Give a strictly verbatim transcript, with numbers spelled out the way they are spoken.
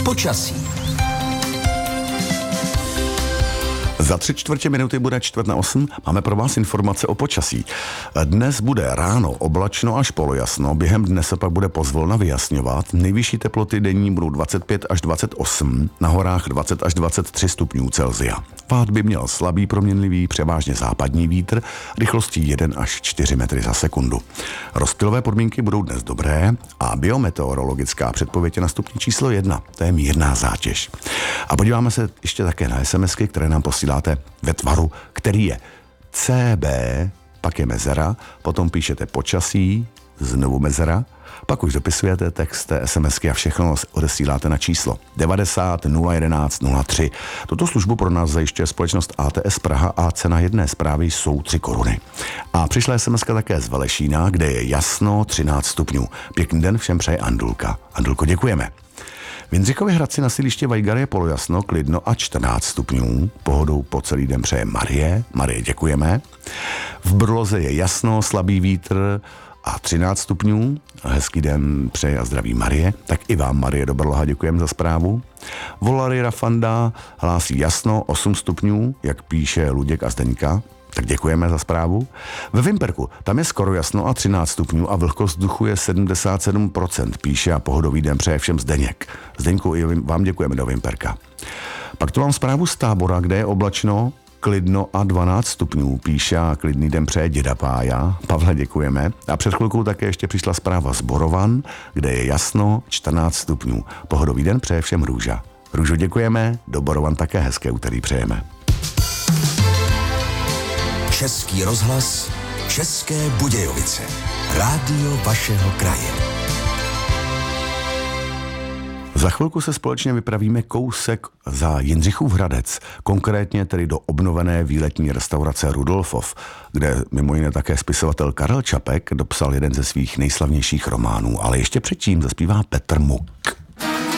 Počasí. Za tři čtvrtě minuty bude čtvrt na osm. Máme pro vás informace o počasí. Dnes bude ráno oblačno až polojasno, během dne se pak bude pozvolna vyjasňovat. Nejvyšší teploty denní budou dvacet pět až dvacet osm, na horách dvacet až dvacet tři stupňů Celsia. Pád by měl slabý proměnlivý, převážně západní vítr, rychlostí jedna až čtyři metry za sekundu. Rozptylové podmínky budou dnes dobré a biometeorologická předpověď je na stupni číslo jedna. To je mírná zátěž. A podíváme se ještě také na SMSky, které nám posíláte ve tvaru, který je C B, pak je mezera, potom píšete počasí, znovu mezera, pak už dopisujete text té SMSky a všechno odesíláte na číslo devadesát nula jedenáct nula tři. Tuto službu pro nás zajišťuje společnost A T S Praha a cena jedné zprávy jsou tři koruny. A přišla SMSka také z Velešína, kde je jasno třináct stupňů. Pěkný den všem přeje Andulka. Andulko, děkujeme. V Jindřichově Hradci na sídliště Vajgar je polojasno, klidno a čtrnáct stupňů. Pohodou po celý den přeje Marie. Marie, děkujeme. V Brloze je jasno, slabý vítr a třináct stupňů. Hezký den přeje a zdraví Marie. Tak i vám, Marie, do Brloha děkujeme za zprávu. Volary Rafanda hlásí jasno, osm stupňů, jak píše Luděk a Zdeňka. Tak děkujeme za zprávu. Ve Vimperku, tam je skoro jasno a třináct stupňů a vlhkost vzduchu je sedmdesát sedm procent, píše a pohodový den přeje všem Zdeněk. Zdeňku, i vám děkujeme do Vimperka. Pak tu mám zprávu z Tábora, kde je oblačno, klidno a dvanáct stupňů, píše a klidný den přeje děda Pája. Pavle, děkujeme. A před chvilkou také ještě přišla zpráva z Borovan, kde je jasno, čtrnáct stupňů. Pohodový den přeje všem Růža. Růžo, děkujeme, do Borovan také hezké úterý přejeme. Český rozhlas, České Budějovice. Rádio vašeho kraje. Za chvilku se společně vypravíme kousek za Jindřichův Hradec, konkrétně tedy do obnovené výletní restaurace Rudolfov, kde mimo jiné také spisovatel Karel Čapek dopsal jeden ze svých nejslavnějších románů, ale ještě předtím zaspívá Petr Muk.